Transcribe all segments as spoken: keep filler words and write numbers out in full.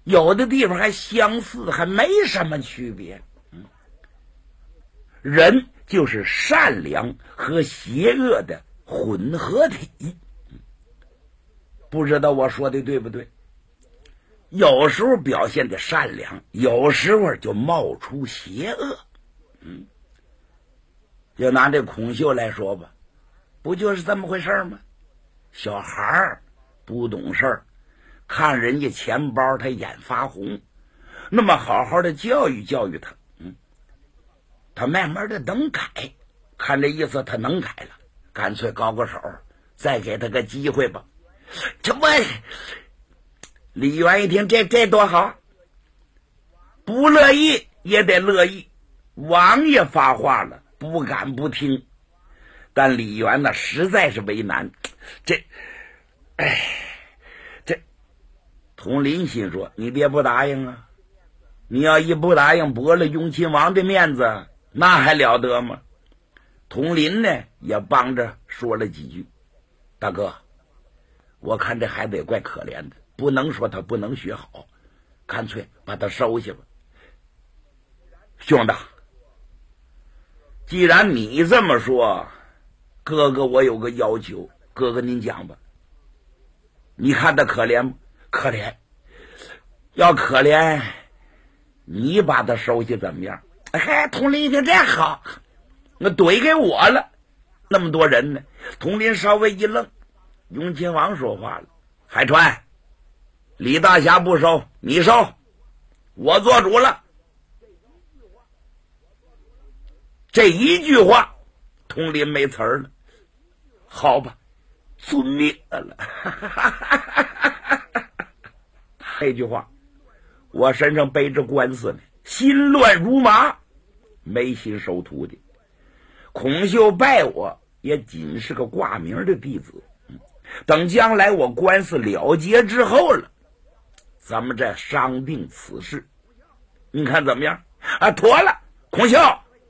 有的地方还相似，还没什么区别。嗯，人就是善良和邪恶的混合体。不知道我说的对不对？有时候表现的善良，有时候就冒出邪恶。嗯，就拿这孔秀来说吧，不就是这么回事吗？小孩儿不懂事儿，看人家钱包他眼发红，那么好好的教育教育他，嗯，他慢慢的能改，看这意思他能改了，干脆高个手，再给他个机会吧。这不，李渊一听这这多好，不乐意也得乐意。王爷发话了，不敢不听，但李渊呢实在是为难。这，哎，这佟林心说：“你别不答应啊！你要一不答应，驳了雍亲王的面子，那还了得吗？”佟林呢也帮着说了几句：“大哥，我看这孩子也怪可怜的，不能说他不能学好，干脆把他收下吧。兄弟，既然你这么说，哥哥我有个要求，哥哥您讲吧。你看他可怜吗？可怜。要可怜，你把他收下怎么样？”哎，佟林一听这好，那怼给我了，那么多人呢。佟林稍微一愣，雍亲王说话了：“海川，李大侠不收，你收，我做主了。”这一句话，佟林没词儿了。好吧，遵命了。这句话，我身上背着官司呢，心乱如麻，没心收徒弟。孔秀拜我也仅是个挂名的弟子，等将来我官司了结之后了，咱们再商定此事，你看怎么样？啊，妥了。孔秀，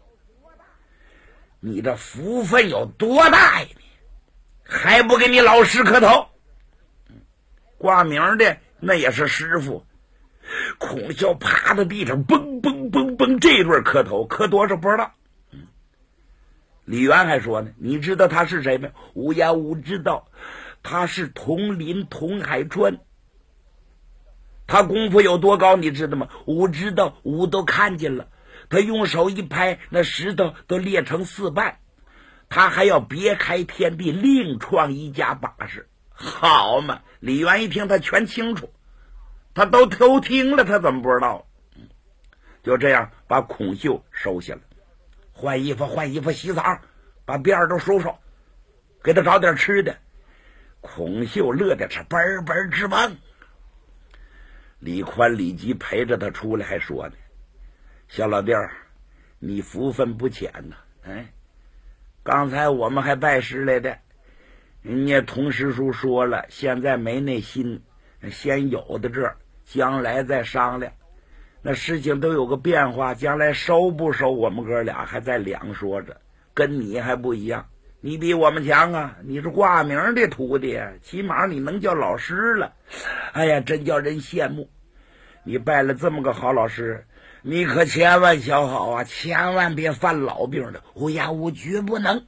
你的福分有多大呀？你还不给你老师磕头？挂名的那也是师傅。孔秀趴在地上嘣嘣嘣嘣这对磕头，磕多少不知道。李渊还说呢，你知道他是谁吗？无呀无知道，他是佟林佟海川。他功夫有多高你知道吗？吾知道，吾都看见了。他用手一拍，那石头都裂成四瓣。他还要别开天地，另创一家把式。好嘛，李渊一听他全清楚，他都偷听了，他怎么不知道？就这样把孔秀收下了，换衣服换衣服洗澡，把辫儿都梳梳，给他找点吃的。孔秀乐的是奔奔直蹦。李宽李吉陪着他出来还说呢：“小老弟儿，你福分不浅呐！哎，刚才我们还拜师来的，人家童师叔说了，现在没那心，先有的这儿，将来再商量。那事情都有个变化，将来收不收，我们哥俩还在两说着。跟你还不一样，你比我们强啊！你是挂名的徒弟，起码你能叫老师了。哎呀，真叫人羡慕！你拜了这么个好老师，你可千万小好啊，千万别犯老病了。无呀，我绝不能。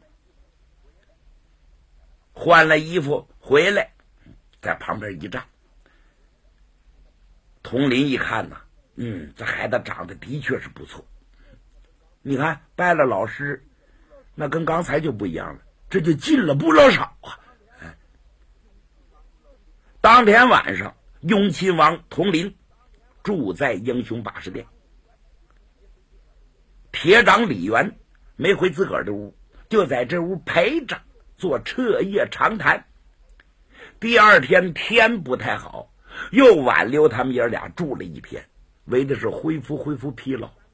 换了衣服回来，在旁边一站。佟林一看呐，嗯，这孩子长得的确是不错。你看拜了老师，那跟刚才就不一样了，这就进了不老少啊。哎，当天晚上，雍亲王佟林住在英雄把式殿，铁掌李渊没回自个儿的屋，就在这屋陪着做彻夜长谈。第二天天不太好，又挽留他们爷俩住了一天，为的是恢复恢复疲劳。